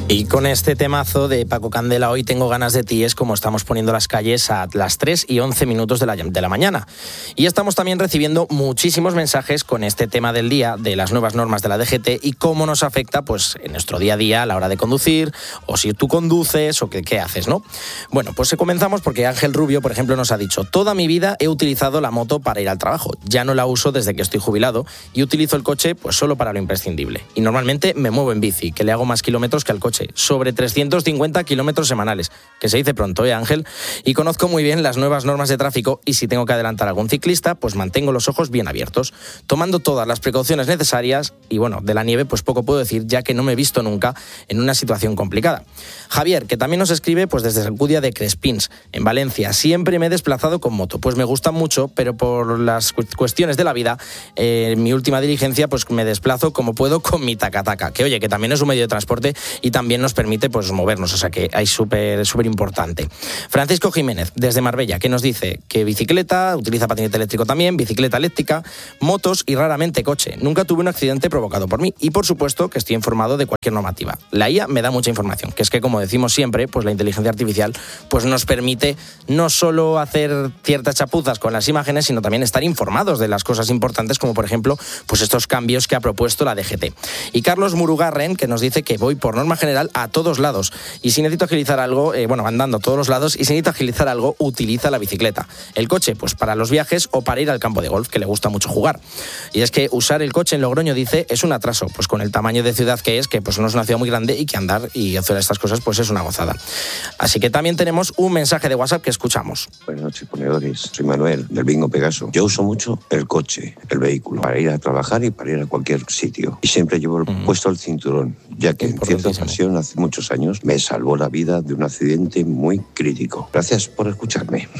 Y con este temazo de Paco Candela, Hoy tengo ganas de ti, es como estamos poniendo las calles a las 3:11 de la mañana. Y estamos también recibiendo muchísimos mensajes con este tema del día, de las nuevas normas de la DGT y cómo nos afecta pues en nuestro día a día a la hora de conducir, o si tú conduces o qué haces, ¿no? Bueno, pues comenzamos porque Ángel Rubio, por ejemplo, nos ha dicho: toda mi vida he utilizado la moto para ir al trabajo. Ya no la uso desde que estoy jubilado y utilizo el coche pues solo para lo imprescindible. Y normalmente me muevo en bici, que le hago más kilómetros que al coche. Sobre 350 kilómetros semanales, que se dice pronto, Ángel? Y conozco muy bien las nuevas normas de tráfico y si tengo que adelantar a algún ciclista, pues mantengo los ojos bien abiertos, tomando todas las precauciones necesarias. Y bueno, de la nieve pues poco puedo decir, ya que no me he visto nunca en una situación complicada. Javier, que también nos escribe pues desde Alcudia de Crespins, en Valencia: siempre me he desplazado con moto, pues me gusta mucho, pero por las cuestiones de la vida, en mi última diligencia pues me desplazo como puedo con mi taca-taca, que oye, que también es un medio de transporte y también nos permite pues movernos, o sea que hay súper importante. Francisco Jiménez, desde Marbella, que nos dice que bicicleta, utiliza patinete eléctrico también, bicicleta eléctrica, motos y raramente coche. Nunca tuve un accidente provocado por mí y por supuesto que estoy informado de cualquier normativa. La IA me da mucha información, que es que como decimos siempre, pues la inteligencia artificial pues nos permite no solo hacer ciertas chapuzas con las imágenes, sino también estar informados de las cosas importantes, como por ejemplo pues estos cambios que ha propuesto la DGT. Y Carlos Murugarren, que nos dice que voy por norma general a todos lados y si necesito agilizar algo, andando a todos los lados, y si necesito agilizar algo, utiliza la bicicleta. El coche, pues para los viajes o para ir al campo de golf, que le gusta mucho jugar. Y es que usar el coche en Logroño, dice, es un atraso, pues con el tamaño de ciudad que es, que pues no es una ciudad muy grande y que andar y hacer estas cosas pues es una gozada. Así que también tenemos un mensaje de WhatsApp que escuchamos. Buenas noches, ponedores. Soy Manuel, del Bingo Pegaso. Yo uso mucho el coche, el vehículo, para ir a trabajar y para ir a cualquier sitio. Y siempre llevo puesto el cinturón, ya que en cierta ocasión, hace muchos años, me salvó la vida de un accidente muy crítico. Gracias por escucharme.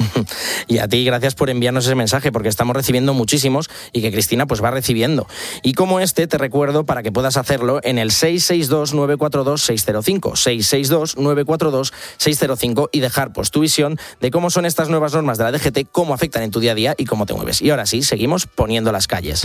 Y a ti, gracias por enviarnos ese mensaje, porque estamos recibiendo muchísimos y que Cristina pues va recibiendo. Y como te recuerdo para que puedas hacerlo en el 662-942-605, 662-942-605 y dejar pues tu visión de cómo son estas nuevas normas de la DGT, cómo afectan en tu día a día y cómo te mueves. Y ahora sí, seguimos poniendo las calles.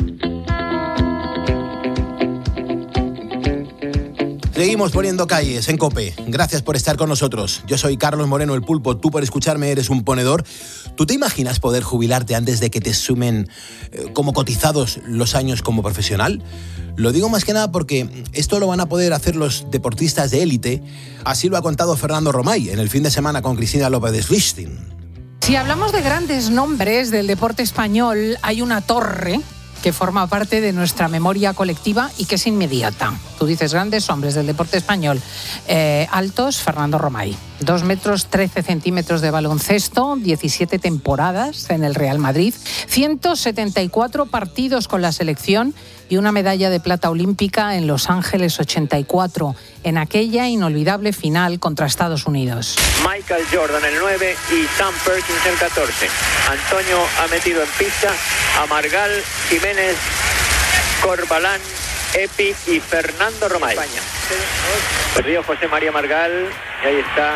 Seguimos poniendo calles en COPE. Gracias por estar con nosotros. Yo soy Carlos Moreno, el Pulpo. Tú por escucharme eres un ponedor. ¿Tú te imaginas poder jubilarte antes de que te sumen como cotizados los años como profesional? Lo digo más que nada porque esto lo van a poder hacer los deportistas de élite. Así lo ha contado Fernando Romay en el fin de semana con Cristina López de Schlichting. Si hablamos de grandes nombres del deporte español, hay una torre que forma parte de nuestra memoria colectiva y que es inmediata. Tú dices grandes hombres del deporte español. Altos, Fernando Romay. 2 metros 13 centímetros de baloncesto, 17 temporadas en el Real Madrid, 174 partidos con la selección y una medalla de plata olímpica en Los Ángeles 84, en aquella inolvidable final contra Estados Unidos. Michael Jordan el 9 y Sam Perkins el 14. Antonio ha metido en pista a Margal, Jiménez, Corbalán, Epi y Fernando Romay. Perdió José María Margal y ahí está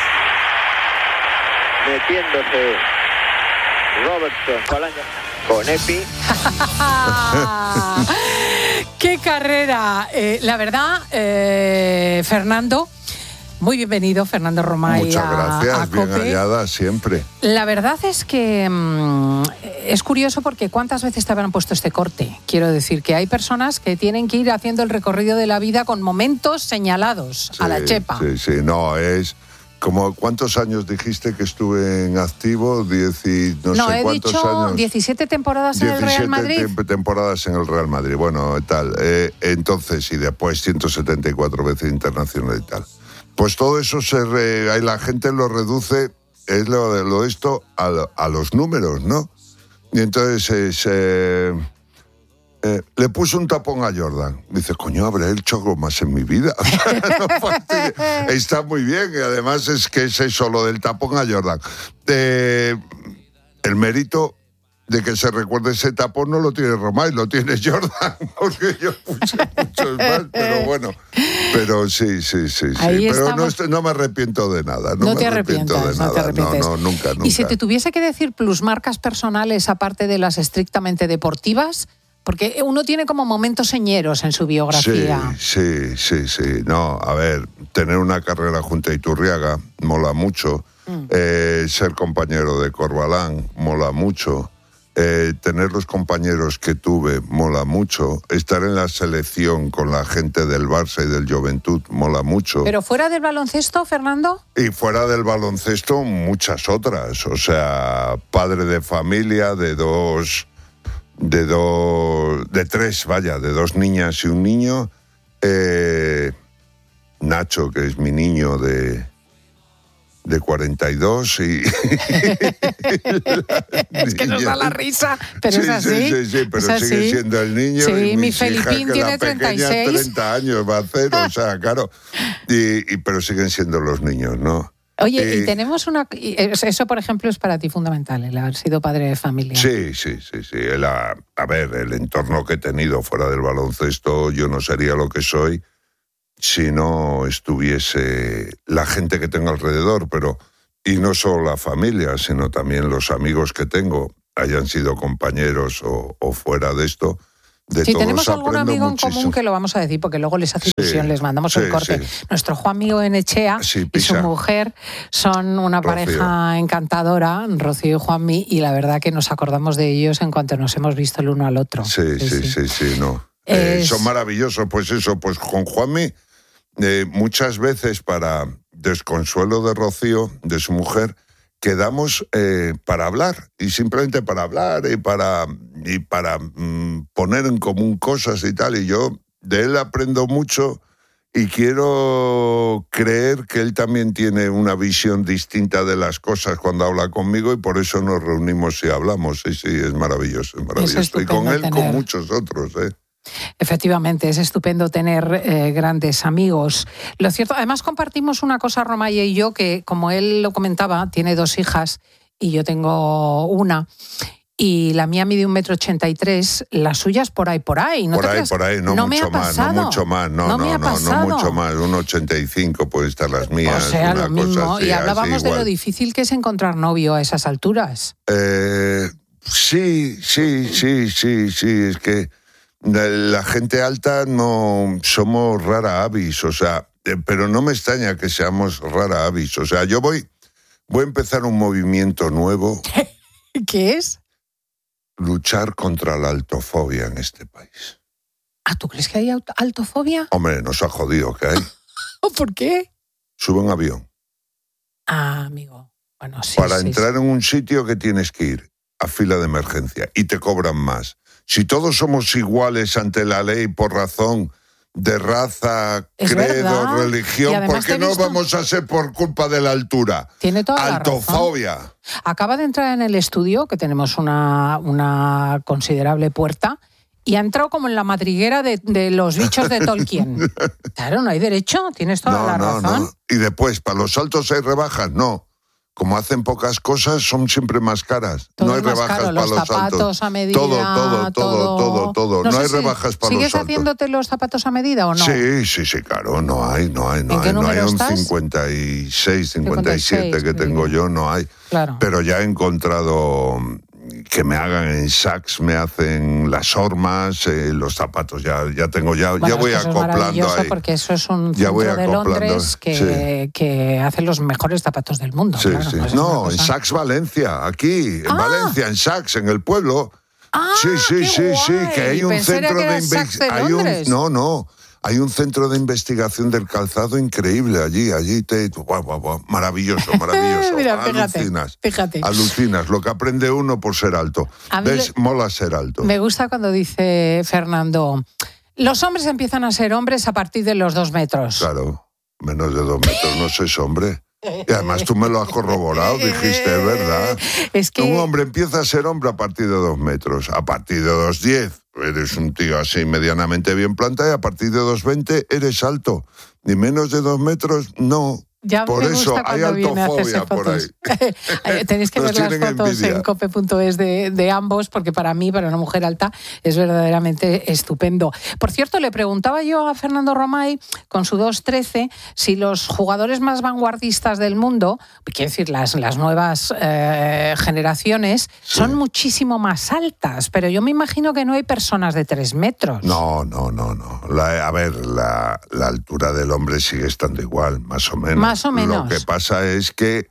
metiéndose Robertson con Epi. ¡Qué carrera! La verdad, Fernando, muy bienvenido, Fernando Romay. Muchas gracias, a bien COPE. hallada siempre. La verdad es que es curioso porque ¿cuántas veces te habrán puesto este corte? Quiero decir que hay personas que tienen que ir haciendo el recorrido de la vida con momentos señalados a la chepa. Sí, no, es como ¿cuántos años dijiste que estuve en activo? 10 y no sé cuántos he dicho años. 17 temporadas en el Real Madrid. 17 temporadas en el Real Madrid, bueno, tal. Entonces, y después 174 veces internacional y tal. Pues todo eso la gente lo reduce, es lo de esto, a los números, ¿no? Y entonces le puse un tapón a Jordan. Dice, coño, habré hecho algo más en mi vida. Está muy bien, y además es que es eso, lo del tapón a Jordan. El mérito de que se recuerde ese tapón no lo tiene Romay, lo tiene Jordan, porque yo puse muchos más, pero bueno. Pero sí. Pero no me arrepiento de nada. No te arrepientes. No, nunca. Y si te tuviese que decir plusmarcas personales, aparte de las estrictamente deportivas, Porque uno tiene como momentos señeros en su biografía. Sí. No, a ver, tener una carrera junto a Iturriaga mola mucho. Ser compañero de Corbalán mola mucho. Tener los compañeros que tuve mola mucho. Estar en la selección con la gente del Barça y del Joventut mola mucho. ¿Pero fuera del baloncesto, Fernando? Y fuera del baloncesto, muchas otras. O sea, padre de familia, de dos, de dos niñas y un niño. Nacho, que es mi niño de 42 y... Es que nos da la risa, pero es así. Sí, pero sigue siendo el niño. Sí, y mi Felipín tiene 36. 30 años va a hacer, o sea, claro. Pero siguen siendo los niños, ¿no? Oye, y tenemos una... Eso, por ejemplo, es para ti fundamental, el haber sido padre de familia. Sí. A ver, el entorno que he tenido fuera del baloncesto, yo no sería lo que soy si no estuviese la gente que tengo alrededor, y no solo la familia, sino también los amigos que tengo, hayan sido compañeros o fuera de esto. Si tenemos algún amigo en común, que lo vamos a decir, porque luego les hace ilusión, les mandamos el corte. Sí. Nuestro Juan Mío Enechea y su mujer son una pareja encantadora, Rocío y Juanmi, y la verdad que nos acordamos de ellos en cuanto nos hemos visto el uno al otro. Sí, no. Son maravillosos, pues con Juanmi, muchas veces para desconsuelo de Rocío, de su mujer, quedamos para hablar, y simplemente para hablar y para poner en común cosas y tal, y yo de él aprendo mucho y quiero creer que él también tiene una visión distinta de las cosas cuando habla conmigo, y por eso nos reunimos y hablamos. Sí, es maravilloso. Y con él, con muchos otros, Efectivamente, es estupendo tener grandes amigos. Lo cierto, además compartimos una cosa, Romaya y yo, que como él lo comentaba, tiene 2 hijas y yo tengo una. Y la mía mide 1,83 m, las suyas por ahí. ¿No por ahí, no mucho más, no mucho más, no mucho más, 1,85 puede estar las mías. O sea, una lo mismo, así, y hablábamos de lo difícil que es encontrar novio a esas alturas. Sí, es que la gente alta no somos rara avis, o sea, pero no me extraña que seamos rara avis. O sea, yo voy a empezar un movimiento nuevo. ¿Qué es? Luchar contra la altofobia en este país. ¿Tú crees que hay altofobia? Hombre, nos ha jodido que hay. ¿Por qué? Sube un avión. Amigo. Bueno, sí. Para entrar en un sitio que tienes que ir a fila de emergencia y te cobran más. Si todos somos iguales ante la ley por razón de raza, credo, religión, ¿por qué no vamos a ser por culpa de la altura? Tiene toda la altofobia. Razón. Acaba de entrar en el estudio, que tenemos una considerable puerta, y ha entrado como en la madriguera de los bichos de Tolkien. Claro, no hay derecho, tienes toda la razón. No. Y después, ¿para los altos hay rebajas? No. Como hacen pocas cosas, son siempre más caras. Todo no hay rebajas caro, para los zapatos altos. A medida. Todo. No hay rebajas para los altos. ¿Sigues haciéndote los zapatos a medida o no? Sí, claro, no hay. No hay un 56, 57 que tengo yo, no hay. Claro. Pero ya he encontrado que me hagan en Saks, me hacen las hormas, los zapatos, ya tengo, ya voy acoplando ahí. Porque eso es un centro de Londres que hace los mejores zapatos del mundo. Sí, claro, sí. Pues no, en Saks Valencia, aquí, en Valencia, en Saks, en el pueblo. Sí, que hay un centro de investigación. Hay un centro de investigación del calzado increíble allí maravilloso. Mira, fíjate. Alucinas, lo que aprende uno por ser alto. Mola ser alto. Me gusta cuando dice Fernando, los hombres empiezan a ser hombres a partir de los 2 metros. Claro, menos de 2 metros no sois hombre. Y además tú me lo has corroborado, dijiste, es verdad. Es que un hombre empieza a ser hombre a partir de 2 metros, a partir de 2,10 eres un tío así medianamente bien plantado, y a partir de 2,20 eres alto. Ni menos de 2 metros, no. Ya por me eso gusta hay cuando viene a hacerse altofobia por fotos. ahí. Tenéis que Nos ver las tienen fotos envidia. en cope.es de ambos, porque para mí, para una mujer alta, es verdaderamente estupendo. Por cierto, le preguntaba yo a Fernando Romay, con su 2.13, si los jugadores más vanguardistas del mundo, quiero decir, las nuevas generaciones, son muchísimo más altas, pero yo me imagino que no hay personas de 3 metros. No. A ver, la altura del hombre sigue estando igual, más o menos. Más o menos. Lo que pasa es que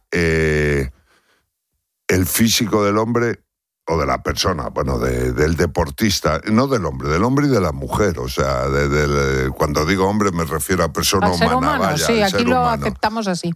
el físico del hombre, o de la persona, bueno, del deportista, no del hombre y de la mujer. O sea, cuando digo hombre me refiero a persona al ser humana. humano, vaya, sí, al aquí ser lo humano. aceptamos así.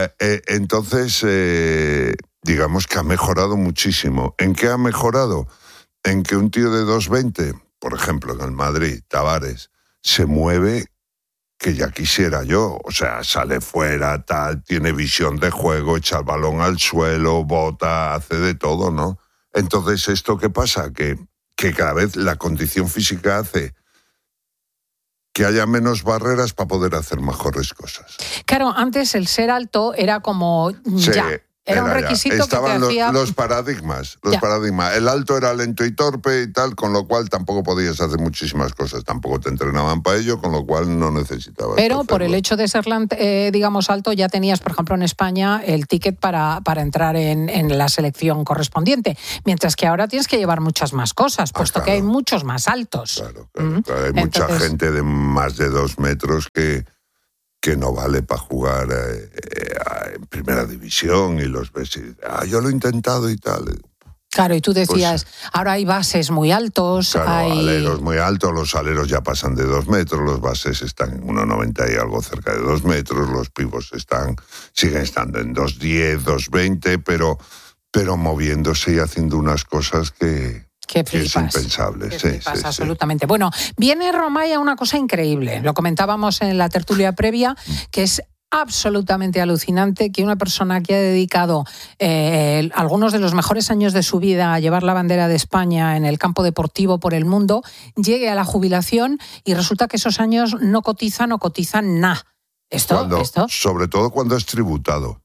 Entonces, digamos que ha mejorado muchísimo. ¿En qué ha mejorado? En que un tío de 2.20, por ejemplo, en el Madrid, Tavares, se mueve que ya quisiera yo. O sea, sale fuera, tal, tiene visión de juego, echa el balón al suelo, bota, hace de todo, ¿no? Entonces, ¿esto qué pasa? Que cada vez la condición física hace que haya menos barreras para poder hacer mejores cosas. Claro, antes el ser alto era como era un requisito Estaban que te hacía... los paradigmas. El alto era lento y torpe y tal, con lo cual tampoco podías hacer muchísimas cosas. Tampoco te entrenaban para ello, con lo cual no necesitabas. Pero por el hecho de ser, digamos, alto, ya tenías, por ejemplo, en España, el ticket para entrar en la selección correspondiente. Mientras que ahora tienes que llevar muchas más cosas, puesto que hay muchos más altos. Claro. Hay mucha gente de más de 2 metros que no vale para jugar en primera división y los ves y yo lo he intentado y tal. Claro, y tú decías, ahora hay bases muy altos. Claro, hay aleros muy altos, los aleros ya pasan de 2 metros, los bases están en 1,90 y algo cerca de 2 metros, los pivos siguen estando en 2,10, 2,20, pero moviéndose y haciendo unas cosas que es impensable. Sí, absolutamente. Bueno, viene Romay a una cosa increíble. Lo comentábamos en la tertulia previa, que es absolutamente alucinante que una persona que ha dedicado algunos de los mejores años de su vida a llevar la bandera de España en el campo deportivo por el mundo, llegue a la jubilación y resulta que esos años no cotizan nada. Sobre todo cuando has tributado.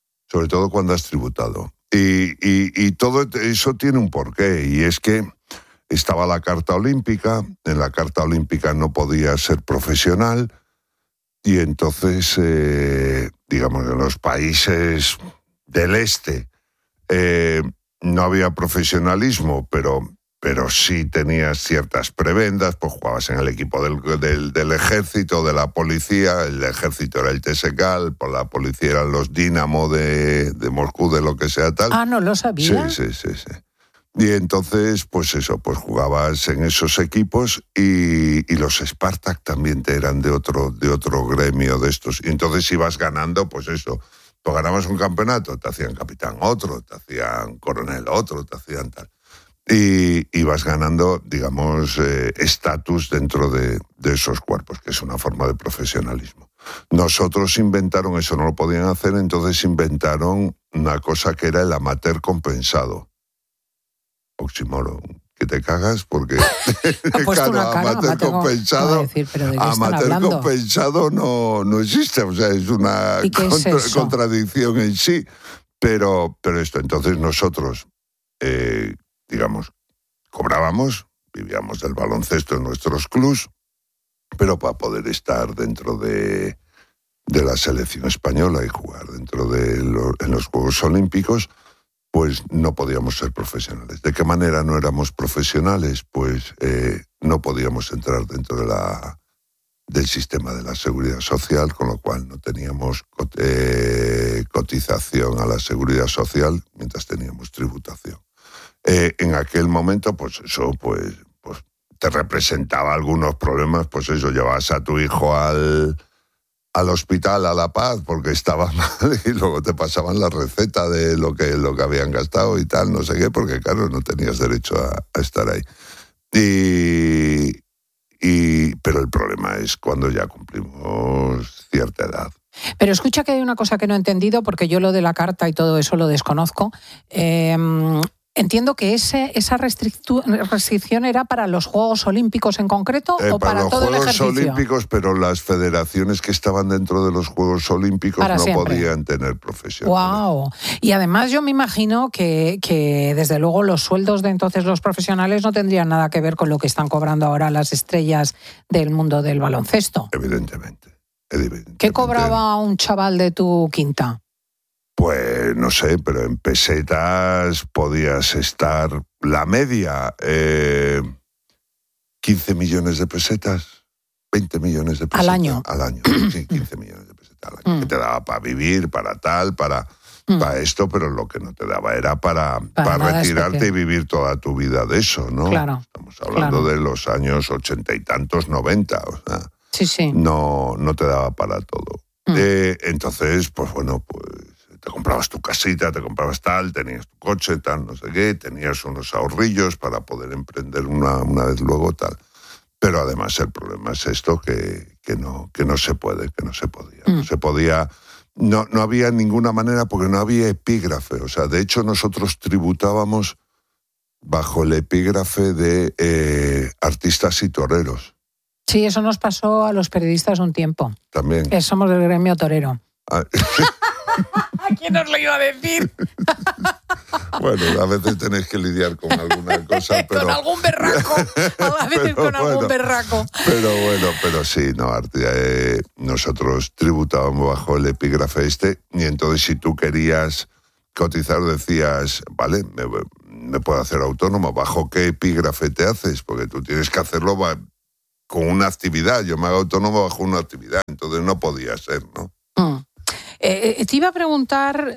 Y todo eso tiene un porqué, y es que estaba la Carta Olímpica. En la Carta Olímpica no podía ser profesional, y entonces, digamos, en los países del este no había profesionalismo, pero sí tenías ciertas prebendas, pues jugabas en el equipo del ejército, de la policía. El ejército era el TSK, la policía eran los Dinamo de Moscú, de lo que sea tal. Ah, no lo sabía. Sí. Y entonces, pues jugabas en esos equipos, y los Spartak también eran de otro gremio de estos. Y entonces ibas ganando, pues ganabas un campeonato, te hacían capitán otro, te hacían coronel otro, te hacían tal. Y vas ganando, digamos, estatus dentro de esos cuerpos, que es una forma de profesionalismo. Nosotros inventaron eso, no lo podían hacer, entonces inventaron una cosa que era el amateur compensado. Oxímoron, que te cagas porque amateur compensado no existe, o sea, es una contradicción en sí. Pero esto, entonces nosotros, digamos, cobrábamos, vivíamos del baloncesto en nuestros clubs, pero para poder estar dentro de la selección española y jugar en los Juegos Olímpicos, pues no podíamos ser profesionales. ¿De qué manera no éramos profesionales? Pues no podíamos entrar dentro del sistema de la seguridad social, con lo cual no teníamos cotización a la seguridad social, mientras teníamos tributación. En aquel momento, pues eso te representaba algunos problemas, pues eso, llevabas a tu hijo al hospital, a La Paz, porque estaba mal, y luego te pasaban la receta de lo que habían gastado y tal, no sé qué, porque claro, no tenías derecho a estar ahí. Pero el problema es cuando ya cumplimos cierta edad. Pero escucha, que hay una cosa que no he entendido, porque yo lo de la carta y todo eso lo desconozco. Entiendo que esa restricción era para los Juegos Olímpicos en concreto o para todo el ejercicio. Para los Juegos Olímpicos, pero las federaciones que estaban dentro de los Juegos Olímpicos para no siempre podían tener profesionales. ¡Wow! Y además yo me imagino que desde luego los sueldos de entonces los profesionales no tendrían nada que ver con lo que están cobrando ahora las estrellas del mundo del baloncesto. Evidentemente. ¿Qué cobraba un chaval de tu quinta? Pues no sé, pero en pesetas podías estar la media, 15 millones de pesetas, 20 millones de pesetas. ¿Al año? Al año, sí, 15 millones de pesetas al año. Que te daba para vivir, para tal, para esto, pero lo que no te daba era para retirarte y vivir toda tu vida de eso, ¿no? Claro. Estamos hablando de los años 80 y tantos, 90, o sea, sí. No te daba para todo. Entonces, pues bueno, pues te comprabas tu casita, te comprabas tal, tenías tu coche, tal, no sé qué, tenías unos ahorrillos para poder emprender una vez luego, tal. Pero además el problema es esto, que no se puede, que no se podía. No se podía, no había ninguna manera porque no había epígrafe. O sea, de hecho nosotros tributábamos bajo el epígrafe de artistas y toreros. Sí, eso nos pasó a los periodistas un tiempo. También. Somos del gremio torero. ¿Quién nos lo iba a decir? Bueno, a veces tenéis que lidiar con alguna cosa, pero... con algún berraco. A veces con algún berraco. Pero sí, no, nosotros tributábamos bajo el epígrafe y entonces si tú querías cotizar decías, vale, me puedo hacer autónomo, ¿bajo qué epígrafe te haces? Porque tú tienes que hacerlo con una actividad. Yo me hago autónomo bajo una actividad, entonces no podía ser, ¿no? Te iba a preguntar,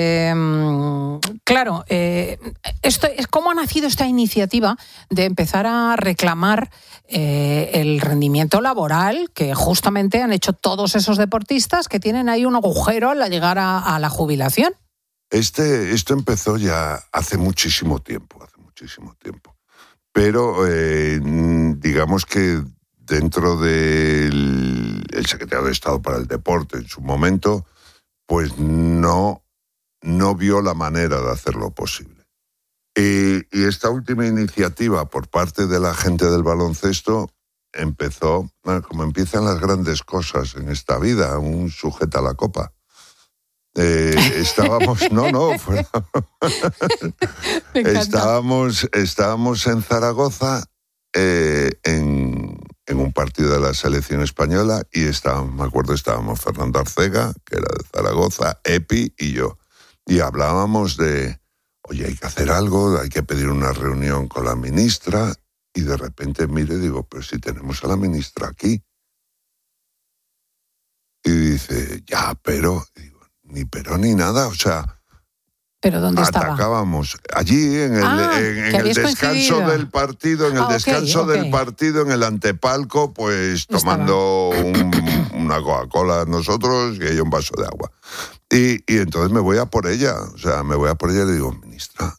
claro, ¿cómo ha nacido esta iniciativa de empezar a reclamar el rendimiento laboral que justamente han hecho todos esos deportistas que tienen ahí un agujero al llegar a la jubilación? Esto empezó ya hace muchísimo tiempo. Pero digamos que dentro del secretario de Estado para el Deporte en su momento, pues no vio la manera de hacerlo posible. Y esta última iniciativa por parte de la gente del baloncesto empezó, como empiezan las grandes cosas en esta vida, un sujeta a la copa. Estábamos en Zaragoza en un partido de la selección española y estábamos Fernando Arcega, que era de Zaragoza, Epi y yo. Y hablábamos de, oye, hay que hacer algo, hay que pedir una reunión con la ministra. Y de repente digo, pero si tenemos a la ministra aquí. Y dice, ya, pero... Digo, ni pero ni nada, o sea... ¿Pero dónde estaba? Atacábamos allí en el descanso del partido, del partido, en el antepalco, pues tomando una Coca-Cola nosotros y ella un vaso de agua. Y entonces me voy a por ella, y le digo, ministra,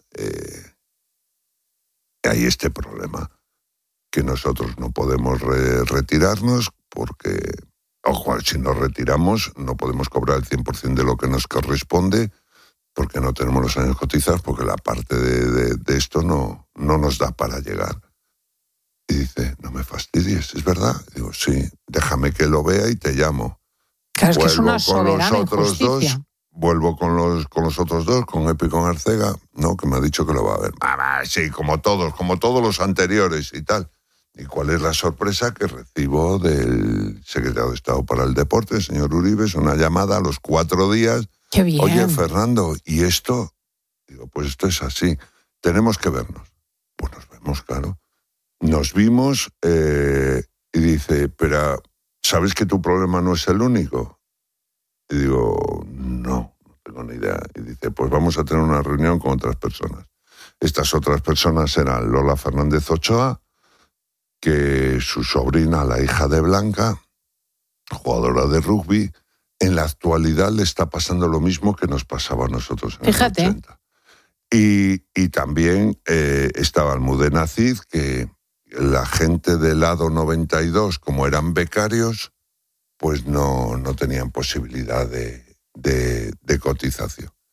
hay este problema, que nosotros no podemos retirarnos porque, ojo, si nos retiramos no podemos cobrar el 100% de lo que nos corresponde, porque no tenemos los años cotizados, porque la parte de esto no nos da para llegar. Y dice, no me fastidies, ¿es verdad? Y digo, sí, déjame que lo vea y te llamo. Claro, es que es una soberana injusticia. Vuelvo con los otros dos, con Epi y con Arcega, ¿no? Que me ha dicho que lo va a ver. Sí, como todos los anteriores y tal. ¿Y cuál es la sorpresa? Que recibo del secretario de Estado para el Deporte, el señor Uribes, una llamada a los 4 días. ¡Qué bien! Oye, Fernando, ¿y esto? Digo, pues esto es así. Tenemos que vernos. Pues nos vemos, claro. Nos vimos y dice, pero ¿sabes que tu problema no es el único? Y digo, no tengo ni idea. Y dice, pues vamos a tener una reunión con otras personas. Estas otras personas eran Lola Fernández Ochoa, que su sobrina, la hija de Blanca, jugadora de rugby, en la actualidad le está pasando lo mismo que nos pasaba a nosotros en los 80. Y también estaba Almudena Cid, que la gente del Lado 92, como eran becarios, pues no tenían posibilidad de cotización.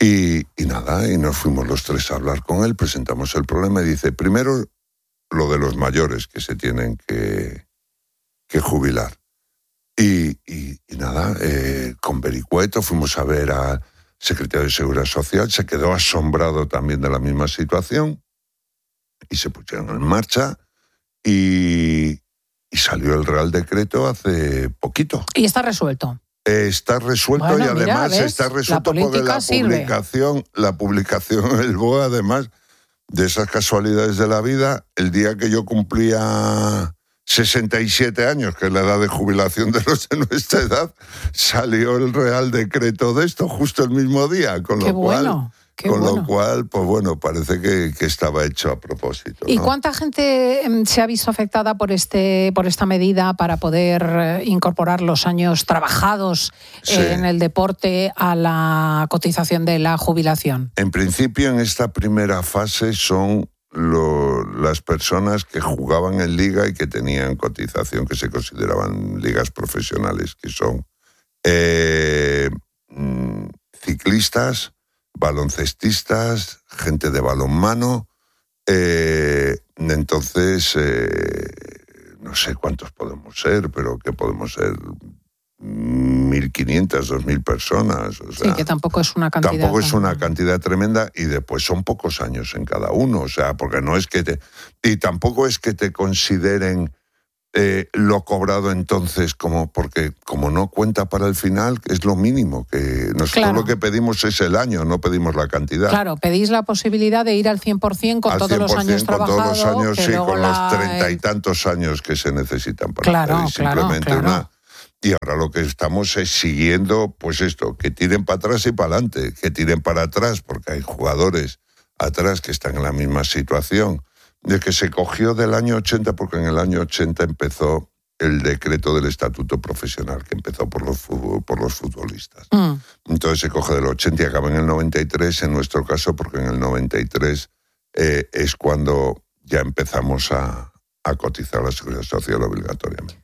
Y nada, y nos fuimos los tres a hablar con él, presentamos el problema y dice, primero, lo de los mayores que se tienen que jubilar. Y nada, con vericueto fuimos a ver al secretario de Seguridad Social, se quedó asombrado también de la misma situación y se pusieron en marcha y salió el Real Decreto hace poquito. Y está resuelto. Está resuelto, bueno, y además mira, está resuelto porque la publicación en el BOE, además de esas casualidades de la vida, el día que yo cumplía 67 años, que es la edad de jubilación de los de nuestra edad, salió el Real Decreto de esto justo el mismo día, con lo cual, pues bueno, parece que estaba hecho a propósito, ¿no? ¿Y cuánta gente se ha visto afectada por esta medida para poder incorporar los años trabajados en el deporte a la cotización de la jubilación? En principio, en esta primera fase son las personas que jugaban en liga y que tenían cotización, que se consideraban ligas profesionales, que son ciclistas, baloncestistas, gente de balonmano. Entonces, no sé cuántos podemos ser, pero que podemos ser 1.500, 2.000 personas. O sea, sí, que tampoco es una cantidad. Tampoco es una cantidad tremenda, y después son pocos años en cada uno, o sea, porque no es que y tampoco es que te consideren lo cobrado entonces porque como no cuenta para el final, es lo mínimo, que nosotros claro. Lo que pedimos es el año, no pedimos la cantidad. Claro, pedís la posibilidad de ir al 100% con todos los años trabajados. Con todos los años, sí, con los 30 y tantos años que se necesitan para pedir simplemente una. Y ahora lo que estamos es siguiendo, pues esto, que tiren para atrás y para adelante, que tiren para atrás, porque hay jugadores atrás que están en la misma situación, de que se cogió del año 80, porque en el año 80 empezó el decreto del estatuto profesional, que empezó por los futbolistas. Entonces se coge del 80 y acaba en el 93, en nuestro caso, porque en el 93 es cuando ya empezamos a cotizar la Seguridad Social obligatoriamente.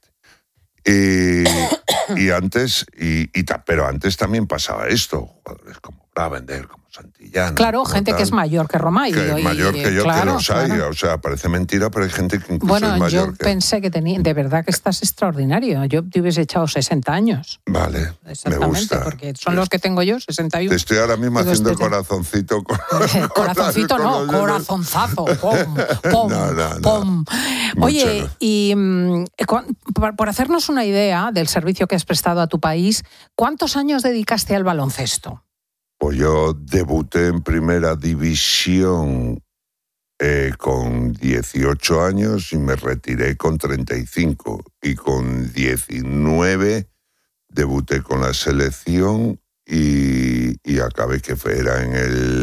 Y antes, pero antes también pasaba esto, jugadores como Gravender, como Santillán. Claro, gente que es mayor que Romay. Que es mayor que yo, claro, que los hay. Claro. O sea, parece mentira, pero hay gente que incluso es mayor. Bueno, yo pensé que de verdad que estás extraordinario. Yo te hubiese echado 60 años. Vale, me gusta. Porque son los que tengo yo, 61. Te estoy ahora mismo haciendo corazoncito. Corazoncito no, corazonzazo. Pom, pom, pom. Oye, y por hacernos una idea del servicio que has prestado a tu país, ¿cuántos años dedicaste al baloncesto? Pues yo debuté en primera división con 18 años y me retiré con 35. Y con 19 debuté con la selección y acabé, que era en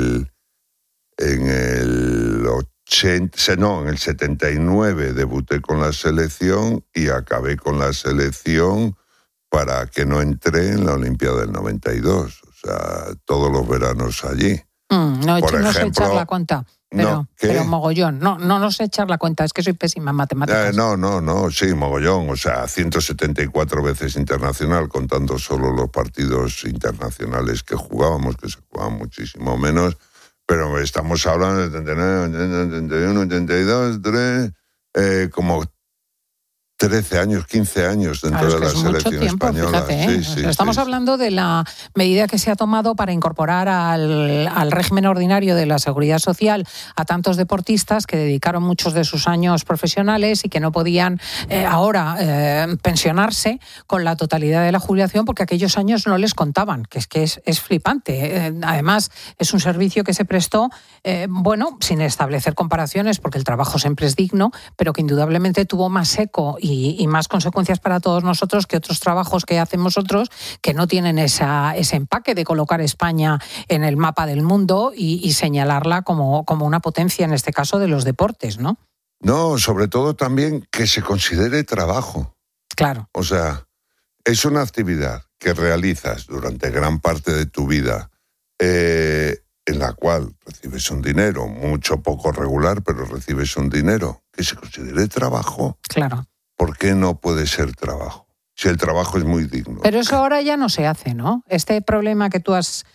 el 80, no, en el 79 debuté con la selección y acabé con la selección para que no entré en la Olimpiada del 92. O sea, todos los veranos allí. No sé echar la cuenta, pero mogollón. No sé echar la cuenta, es que soy pésima en matemáticas. Sí, mogollón. O sea, 174 veces internacional, contando solo los partidos internacionales que jugábamos, que se jugaban muchísimo menos. Pero estamos hablando de 79, 81, 82, 3, como 13 años, 15 años dentro de la selección española. Fíjate, estamos hablando de la medida que se ha tomado para incorporar al régimen ordinario de la Seguridad Social a tantos deportistas que dedicaron muchos de sus años profesionales y que no podían ahora pensionarse con la totalidad de la jubilación porque aquellos años no les contaban, que es flipante. Además, es un servicio que se prestó, sin establecer comparaciones, porque el trabajo siempre es digno, pero que indudablemente tuvo más eco y más consecuencias para todos nosotros que otros trabajos que hacemos otros que no tienen ese empaque de colocar España en el mapa del mundo y señalarla como una potencia, en este caso, de los deportes, ¿no? No, sobre todo también que se considere trabajo. Claro. O sea, es una actividad que realizas durante gran parte de tu vida, en la cual recibes un dinero, mucho poco regular, pero recibes un dinero, que se considere trabajo. Claro. ¿Por qué no puede ser trabajo? Si el trabajo es muy digno. Pero eso ahora ya no se hace, ¿no? Este problema que tú has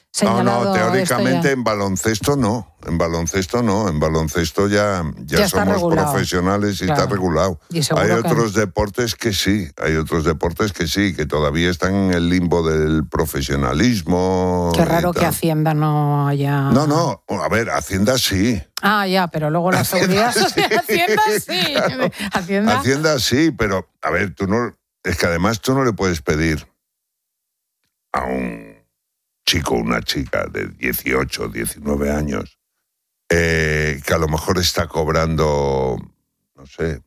señalado? No, teóricamente ya? en baloncesto no. En baloncesto ya somos regulado. Profesionales y Claro. está regulado. Hay otros deportes que sí, que todavía están en el limbo del profesionalismo. Qué raro que Hacienda no haya... No, a ver, Hacienda sí. Ya, pero luego la seguridad social, Hacienda sí. Claro. Hacienda sí, pero a ver, es que además tú no le puedes pedir a un chico o una chica de 18, 19 años que a lo mejor está cobrando, no sé,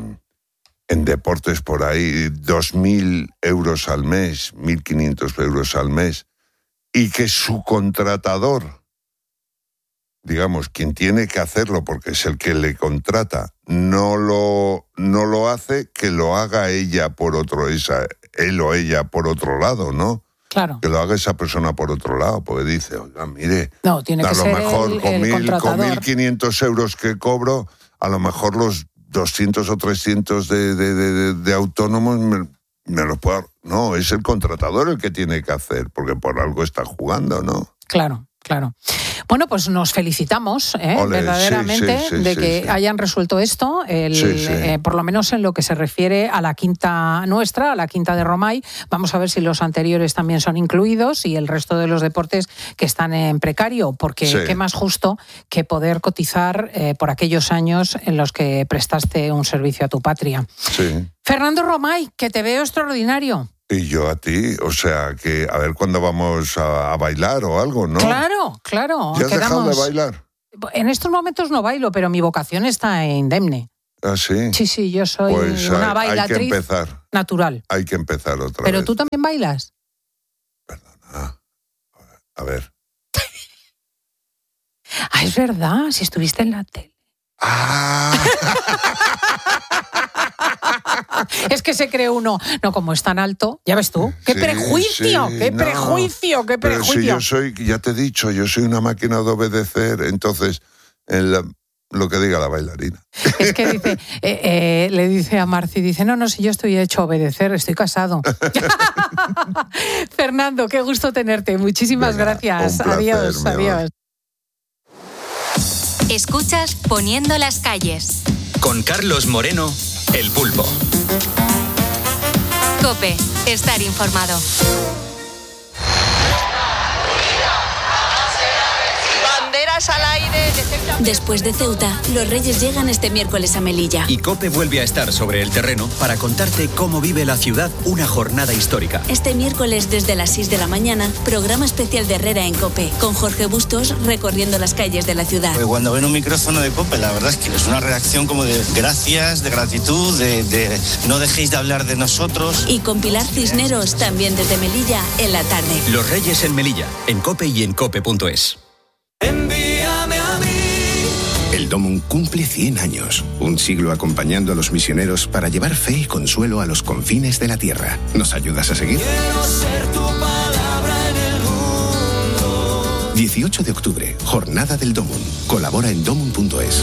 en deportes por ahí 2.000 euros al mes, 1.500 euros al mes, y que su contratador, digamos, quien tiene que hacerlo porque es el que le contrata, no lo hace, que lo haga ella por él o ella por otro lado, ¿no? Claro. Que lo haga esa persona por otro lado, porque dice, oiga, mire, no, tiene a que lo ser mejor el con 1.500 euros que cobro, a lo mejor los 200 o 300 de autónomos me los puedo... No, es el contratador el que tiene que hacer, porque por algo está jugando, ¿no? Claro. Bueno, pues nos felicitamos verdaderamente de que hayan resuelto esto, por lo menos en lo que se refiere a la quinta nuestra, a la quinta de Romay. Vamos a ver si los anteriores también son incluidos y el resto de los deportes que están en precario, porque qué más justo que poder cotizar por aquellos años en los que prestaste un servicio a tu patria. Sí. Fernando Romay, que te veo extraordinario. Y yo a ti, o sea, que a ver cuándo vamos a bailar o algo, ¿no? Claro. ¿Ya has dejado de bailar? En estos momentos no bailo, pero mi vocación está indemne. ¿Ah, sí? Sí, yo soy una bailatriz hay que empezar. Natural. Hay que empezar otra vez. ¿Pero tú también bailas? Perdona. A ver. Es verdad, si estuviste en la tele. Es que se cree uno, no, como es tan alto, ya ves tú, qué prejuicio. Pero si yo soy, ya te he dicho, yo soy una máquina de obedecer, entonces lo que diga la bailarina. Es que dice, le dice a Marci, dice, no, si yo estoy hecho a obedecer, estoy casado. Fernando, qué gusto tenerte, muchísimas gracias. Un placer, Adiós. Escuchas Poniendo las calles. Con Carlos Moreno, El Pulpo. COPE, estar informado. Banderas al aire. Después de Ceuta, los Reyes llegan este miércoles a Melilla. Y COPE vuelve a estar sobre el terreno para contarte cómo vive la ciudad una jornada histórica. Este miércoles desde las 6 de la mañana, programa especial de Herrera en COPE, con Jorge Bustos recorriendo las calles de la ciudad. Cuando ven un micrófono de COPE, la verdad es que es una reacción como de gracias, de gratitud, de no dejéis de hablar de nosotros. Y con Pilar Cisneros, también desde Melilla, en la tarde. Los Reyes en Melilla, en COPE y en cope.es. Envíame a mí. El Domum cumple 100 años, un siglo acompañando a los misioneros para llevar fe y consuelo a los confines de la tierra. ¿Nos ayudas a seguir? Quiero ser tu palabra en el mundo. 18 de octubre, Jornada del Domum. Colabora en domum.es.